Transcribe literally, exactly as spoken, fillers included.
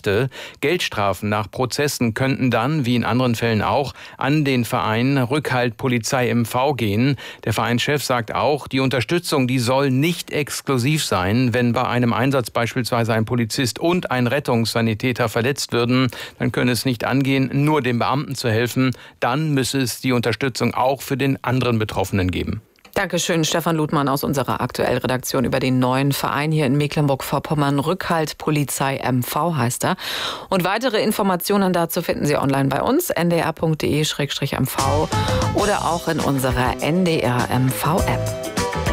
Verletzte. Geldstrafen nach Prozessen könnten dann, wie in anderen Fällen auch, an den Verein Rückhalt Polizei M V gehen. Der Vereinschef sagt auch, die Unterstützung, die soll nicht exklusiv sein. Wenn bei einem Einsatz beispielsweise ein Polizist und ein Rettungssanitäter verletzt würden, dann könne es nicht angehen, nur dem Beamten zu helfen. Dann müsse es die Unterstützung auch für den anderen Betroffenen geben. Dankeschön, Stefan Ludmann aus unserer Aktuell-Redaktion über den neuen Verein hier in Mecklenburg-Vorpommern. Rückhalt Polizei M V heißt er. Und weitere Informationen dazu finden Sie online bei uns, n d r punkt d e slash m v oder auch in unserer N D R M V App.